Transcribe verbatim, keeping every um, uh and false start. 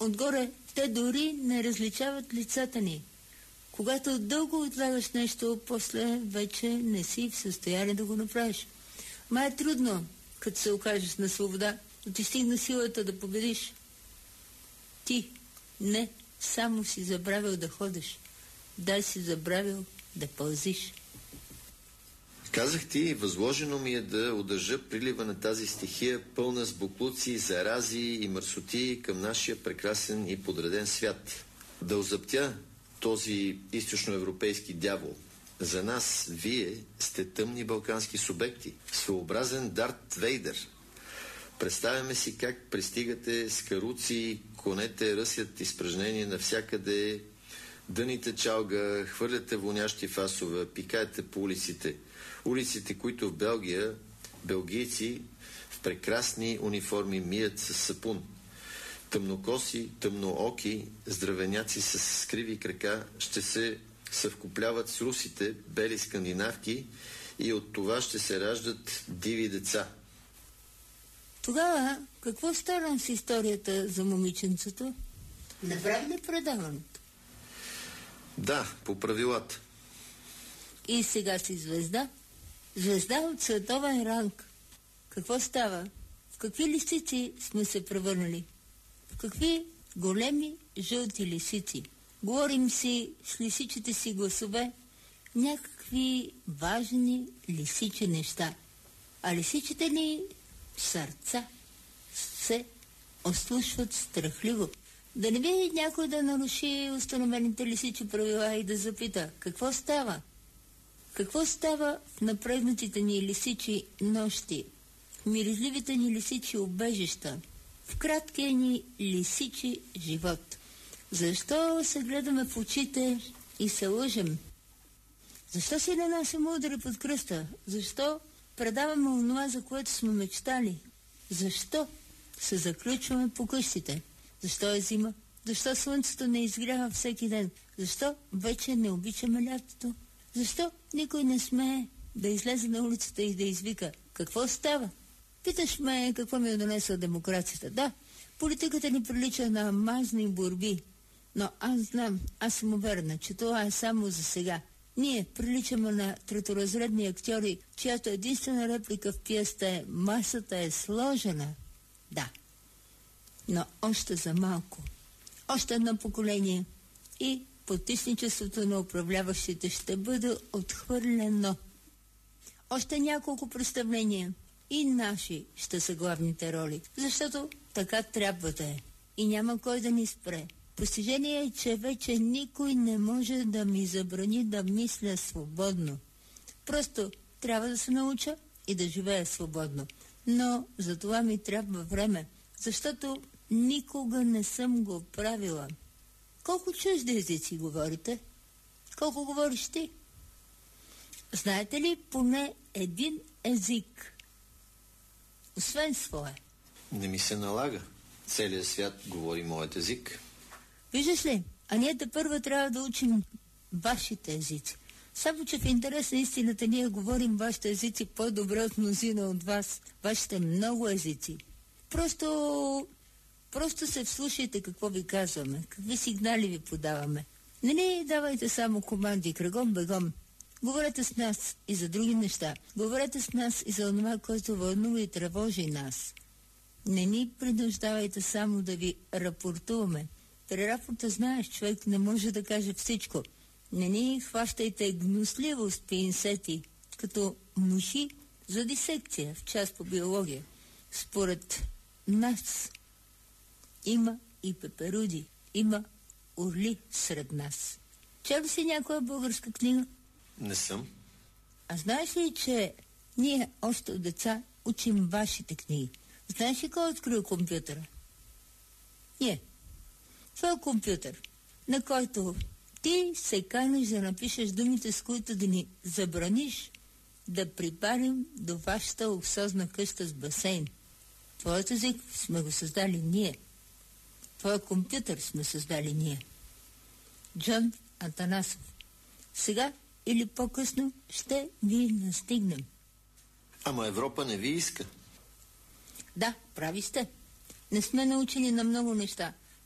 Отгоре, те дори не различават лицата ни. Когато дълго отлагаш нещо, после вече не си в състояние да го направиш. Ма е трудно, като се окажеш на свобода, да ти стигна силата да победиш. Ти не само си забравил да ходиш, дай си забравил да пълзиш. Казах ти, възложено ми е да удържа прилива на тази стихия, пълна с боклуци, зарази и мърсоти към нашия прекрасен и подреден свят. Да озаптя този източноевропейски дявол. За нас, вие сте тъмни балкански субекти, своеобразен Дарт Вейдър. Представяме си как пристигате с каруци, конете ръсят изпражнения навсякъде, дъните чалга, хвърляте вонящи фасове, пикаете по улиците. Улиците, които в Белгия белгийци в прекрасни униформи мият с сапун. Тъмнокоси, тъмнооки, здравеняци с скриви крака ще се съвкупляват с русите, бели скандинавки, и от това ще се раждат диви деца. Тогава какво стана с историята за момиченцето? Направи ли предаването? Да, по правилата. И сега си звезда? Звезда от световен ранг. Какво става? В какви лисици сме се превърнали? В какви големи жълти лисици? Говорим си с лисичите си гласове някакви важни лисичи неща. А лисичите ни сърца се ослушват страхливо. Да не би някой да наруши установените лисичи правила и да запита какво става? Какво става в напрегнатите ни лисичи нощи, в миризливите ни лисичи убежища, в краткия ни лисичи живот? Защо се гледаме в очите и се лъжем? Защо си не носим удари под кръста? Защо предаваме онова, за което сме мечтали? Защо се заключваме по къщите? Защо е зима? Защо слънцето не изгрява всеки ден? Защо вече не обичаме лятото? Защо никой не смее да излезе на улицата и да извика какво става? Питаш ме какво ми е донесла демокрацията. Да, политиката ни прилича на мазни борби, но аз знам, аз съм уверена, че това е само за сега. Ние приличаме на треторазредни актьори, чиято единствена реплика в пиеста е масата е сложена. Да, но още за малко. Още едно поколение и потисничеството на управляващите ще бъде отхвърлено. Още няколко представления и наши ще са главните роли, защото така трябва да е. И няма кой да ни спре. Постижение е, че вече никой не може да ми забрани да мисля свободно. Просто трябва да се науча и да живея свободно. Но за това ми трябва време, защото никога не съм го правила. Колко чужди езици говорите? Колко говориш ти? Знаете ли поне един език? Освен своя. Не ми се налага. Целият свят говори моят език. Виждаш ли, а ние да първо трябва да учим вашите езици. Само че в интерес на истината ние говорим вашите езици по-добре от мнозина от вас. Вашите много езици. Просто... Просто се вслушайте какво ви казваме, какви сигнали ви подаваме. Не ни давайте само команди, кръгом бегом. Говорете с нас и за други неща. Говорете с нас и за това, което вълнува и тревожи нас. Не ни принуждавайте само да ви рапортуваме. При рапорта, знаеш, човек не може да каже всичко. Не ни хващайте гнусливо с пинсети, като муши за дисекция в част по биология. Според нас има и пеперуди, има орли сред нас. Чел ли си някоя българска книга? Не съм. А знаеш ли, че ние още от деца учим вашите книги? Знаеш ли кой е открил компютъра? Ние. Това е компютър, на който ти се канеш да напишеш думите, с които да ни забраниш да припарим до вашата луксозна къща с басейн. Твоят език сме го създали ние. Твоя компютър сме създали ние. Джон Атанасов. Сега или по-късно ще ви настигнем. Ама Европа не ви иска. Да, прави сте. Не сме научени на много неща.